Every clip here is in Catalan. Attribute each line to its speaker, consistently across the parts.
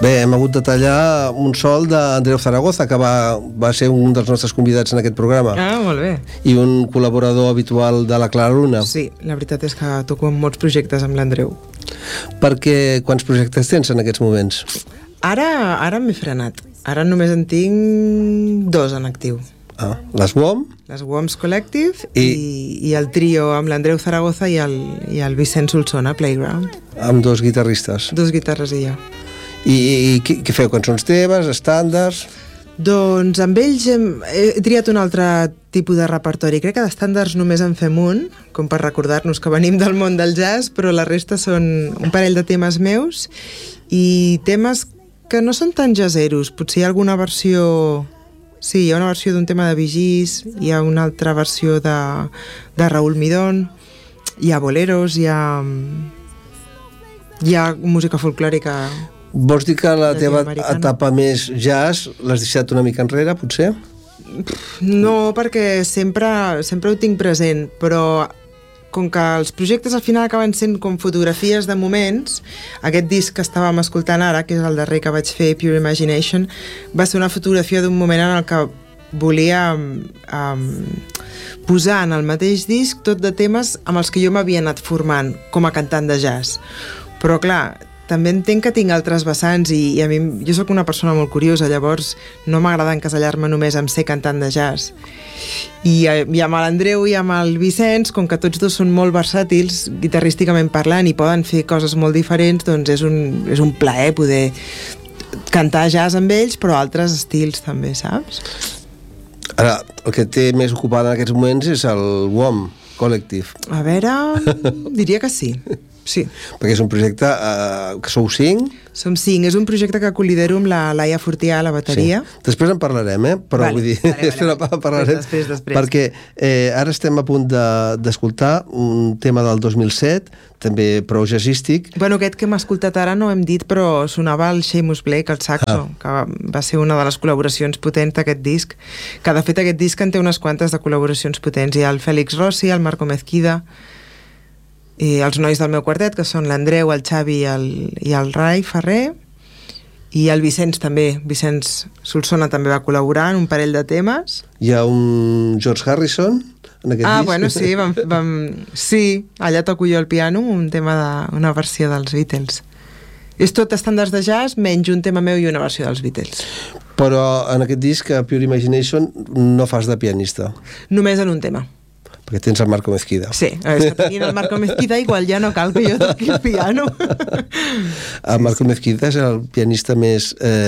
Speaker 1: Bé, hem hagut de tallar un sol d'Andreu Zaragoza, que va ser un dels nostres convidats en aquest programa.
Speaker 2: Ah, molt bé.
Speaker 1: I un col·laborador habitual de la Clara Luna.
Speaker 2: Sí, la veritat és que toco en molts projectes amb l'Andreu.
Speaker 1: Perquè quants projectes tens en aquests moments?
Speaker 2: Ara m'he frenat. Ara només en tinc 2 en actiu.
Speaker 1: Les WOM?
Speaker 2: Les WOMs Collective i el trio amb l'Andreu Zaragoza i el Vicent Solsona, Playground.
Speaker 1: Amb 2 guitarristes.
Speaker 2: 2 guitarres i jo.
Speaker 1: I què feu? Cançons teves, estàndards?
Speaker 2: Doncs amb ells he triat un altre tipus de repertori. Crec que d'estàndards només en fem un, com per recordar-nos que venim del món del jazz, però la resta són un parell de temes meus i temes que no són tan jazzeros. Potser hi ha alguna versió... Sí, hi ha una versió d'un tema de Bee Gees, hi ha una altra versió de Raúl Midón, hi ha boleros, hi ha música folclòrica.
Speaker 1: Vols dir que la teva etapa més jazz l'has deixat una mica enrere, potser?
Speaker 2: No, perquè sempre ho tinc present, però com que els projectes al final acaben sent com fotografies de moments, aquest disc que estàvem escoltant ara, que és el darrer que vaig fer, Pure Imagination, va ser una fotografia d'un moment en el que volia posar en el mateix disc tot de temes amb els que jo m'havia anat formant com a cantant de jazz. Però clar, també entenc que tinc altres vessants i a mi, jo sóc una persona molt curiosa, llavors no m'agrada encasellar-me només amb ser cantant de jazz. I amb l'Andreu i amb el Vicenç, com que tots dos són molt versàtils, guitarrísticament parlant, i poden fer coses molt diferents, doncs és un plaer poder cantar jazz amb ells, però altres estils també, saps?
Speaker 1: Ara, el que té més ocupat en aquests moments és el WOM Collective.
Speaker 2: A veure, diria que sí. Sí.
Speaker 1: Perquè és un projecte que sou 5.
Speaker 2: Som 5, és un projecte que col·lidero amb la Laia Fortià a la bateria.
Speaker 1: Sí. Després en parlarem, però vull dir, parlarem.
Speaker 2: Després.
Speaker 1: Perquè ara estem a punt d'escoltar un tema del 2007, també prou jazzístic.
Speaker 2: Bueno, aquest que hem escoltat ara no hem dit, però sonava el Seamus Blake, el saxo, que va ser una de les col·laboracions potents d'aquest disc, que de fet aquest disc en té unes quantes de col·laboracions potents. Hi ha el Félix Rossi, el Marco Mezquida, i els nois del meu quartet, que són l'Andreu, el Xavi i el Rai Ferrer, i el Vicenç també. Vicenç Solsona també va col·laborar en un parell de temes.
Speaker 1: Hi ha un George Harrison en aquest disc.
Speaker 2: Bueno, sí, sí, allà toco jo el piano, un tema una versió dels Beatles. És tot estàndards de jazz, menys un tema meu i una versió dels Beatles.
Speaker 1: Però en aquest disc, a Pure Imagination, no fas de pianista.
Speaker 2: Només en un tema.
Speaker 1: Perquè tens el Marco Mezquida.
Speaker 2: Sí, és que tenint el Marco Mezquida igual ja no cal que jo toqui el piano.
Speaker 1: El Marco Mezquida és el pianista més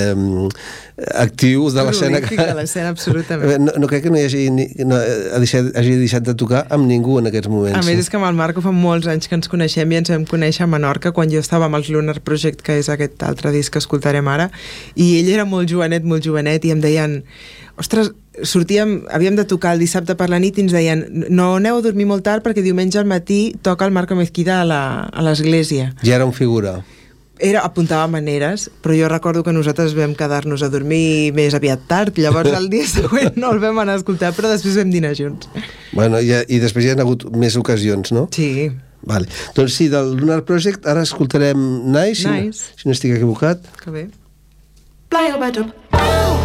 Speaker 1: actiu de l'escena.
Speaker 2: Prolífic de l'escena, absolutament.
Speaker 1: No crec que hagi deixat de tocar amb ningú en aquests moments.
Speaker 2: A més, és que amb el Marco fa molts anys que ens coneixem i ens vam conèixer a Menorca quan jo estava amb els Lunar Project, que és aquest altre disc que escoltarem ara, i ell era molt jovenet, i em deien, ostres, havíem de tocar el dissabte per la nit i ens deien, no aneu a dormir molt tard perquè diumenge al matí toca el Marco Mezquida a l'església.
Speaker 1: Ja era un figura.
Speaker 2: Apuntava maneres, però jo recordo que nosaltres vam quedar-nos a dormir més aviat tard, llavors el dia següent no el vam anar a escoltar, però després vam dinar junts.
Speaker 1: Bueno, i després hi ha hagut més ocasions, no?
Speaker 2: Sí.
Speaker 1: Vale. Doncs sí, del Lunar Project ara escoltarem Nice. Si no estic equivocat.
Speaker 2: Que bé.
Speaker 3: Fly your bedroom.